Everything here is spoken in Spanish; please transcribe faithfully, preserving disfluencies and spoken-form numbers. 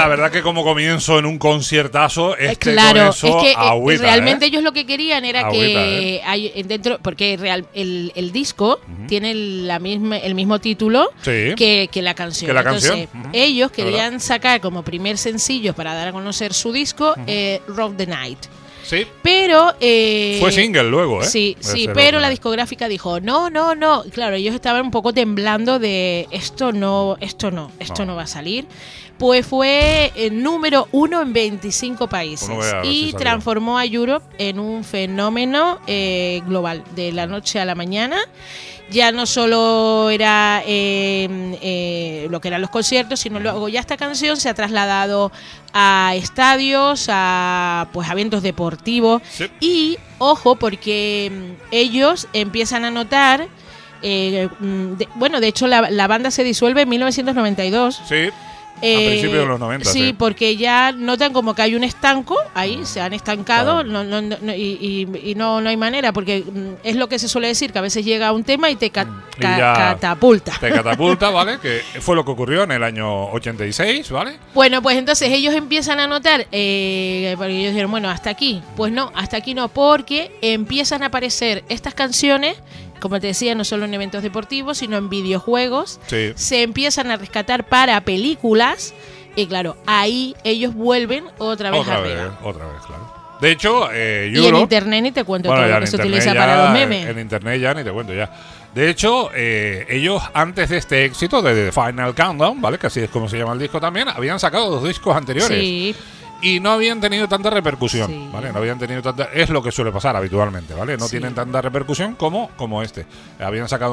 verdad que como comienzo en un conciertazo, este claro, con eso es que agüita, realmente ¿eh? ellos lo que querían era Agüita, que ¿eh? hay dentro, porque real, el, el disco uh-huh. tiene la misma, el mismo título sí. que, que la canción. Que la Entonces, canción. Uh-huh. ellos querían sacar como primer sencillo para dar a conocer su disco, uh-huh. eh, Rock the Night. Sí. Pero eh, fue single luego, ¿eh? Sí, sí, pero la discográfica dijo, no, no, no. Claro, ellos estaban un poco temblando de esto no, esto no, esto no, no va a salir. Pues fue el número uno en veinticinco países y si transformó a Europe en un fenómeno eh, global, de la noche a la mañana. Ya no solo era eh, eh, lo que eran los conciertos, sino luego ya esta canción se ha trasladado a estadios, a pues a eventos deportivos. Sí. Y ojo, porque ellos empiezan a notar, eh, de, bueno, de hecho la, la banda se disuelve en mil novecientos noventa y dos. Sí. Eh, a principios de los noventa. Sí, sí, porque ya notan como que hay un estanco ahí, se han estancado. Claro. no, no, no, y, y, y no, no hay manera, porque es lo que se suele decir, que a veces llega un tema y te ca y ca catapulta. Te catapulta, ¿vale? Que fue lo que ocurrió en el año ochenta y seis, ¿vale? Bueno, pues entonces ellos empiezan a notar, eh, porque ellos dijeron, bueno, hasta aquí. Pues no, hasta aquí no, porque empiezan a aparecer estas canciones, como te decía, no solo en eventos deportivos, sino en videojuegos. Sí. Se empiezan a rescatar para películas. Y claro, ahí ellos vuelven otra vez otra arriba. Vez, otra vez, claro. De hecho, eh, Europe, y en internet ni te cuento bueno, todo lo que se utiliza ya, para los memes. En internet ya ni te cuento ya. De hecho, eh, ellos antes de este éxito de The Final Countdown, ¿vale? Que así es como se llama el disco también, habían sacado dos discos anteriores. Sí. Y no habían tenido tanta repercusión, sí. ¿vale? No habían tenido tanta... Es lo que suele pasar habitualmente, ¿vale? No sí. tienen tanta repercusión como, como este. Habían sacado